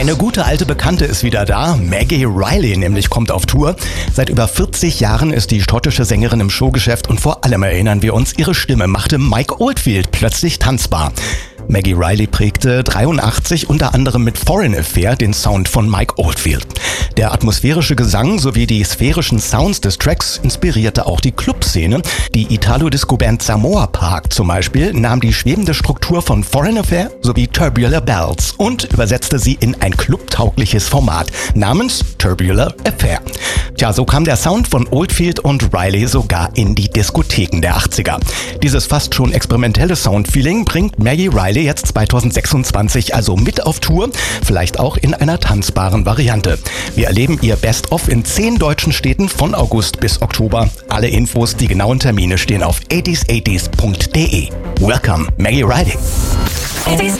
Eine gute alte Bekannte ist wieder da. Maggie Reilly nämlich kommt auf Tour. Seit über 40 Jahren ist die schottische Sängerin im Showgeschäft und vor allem erinnern wir uns, ihre Stimme machte Mike Oldfield plötzlich tanzbar. Maggie Reilly prägte 83 unter anderem mit Foreign Affair den Sound von Mike Oldfield. Der atmosphärische Gesang sowie die sphärischen Sounds des Tracks inspirierte auch die Clubszene. Die Italo-Disco-Band Samoa Park zum Beispiel nahm die schwebende Struktur von Foreign Affair sowie Tubular Bells und übersetzte sie in ein clubtaugliches Format namens Tubular Affair. Tja, so kam der Sound von Oldfield und Reilly sogar in die Diskotheken der 80er. Dieses fast schon experimentelle Soundfeeling bringt Maggie Reilly jetzt 2026 also mit auf Tour, vielleicht auch in einer tanzbaren Variante. Wir erleben ihr Best-of in 10 deutschen Städten von August bis Oktober. Alle Infos, die genauen Termine stehen auf 80s80s.de. Welcome, Maggie Reilly. 80s.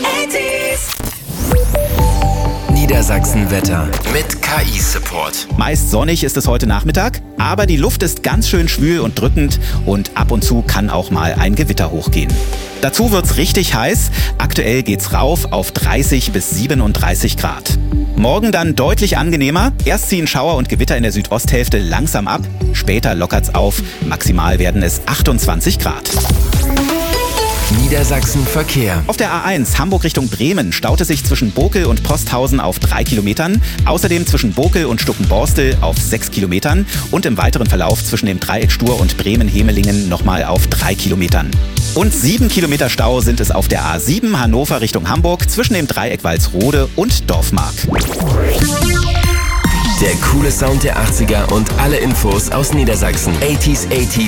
Niedersachsen-Wetter mit KI-Support. Meist sonnig ist es heute Nachmittag, aber die Luft ist ganz schön schwül und drückend und ab und zu kann auch mal ein Gewitter hochgehen. Dazu wird's richtig heiß. Aktuell geht's rauf auf 30 bis 37 Grad. Morgen dann deutlich angenehmer. Erst ziehen Schauer und Gewitter in der Südosthälfte langsam ab. Später lockert's auf. Maximal werden es 28 Grad. Niedersachsen Verkehr. Auf der A1 Hamburg Richtung Bremen staute sich zwischen Bokel und Posthausen auf 3 Kilometern, außerdem zwischen Bokel und Stuckenborstel auf 6 Kilometern und im weiteren Verlauf zwischen dem Dreieck Stur und Bremen-Hemelingen nochmal auf 3 Kilometern. Und 7 Kilometer Stau sind es auf der A7 Hannover Richtung Hamburg zwischen dem Dreieck Walsrode und Dorfmark. Der coole Sound der 80er und alle Infos aus Niedersachsen. 80s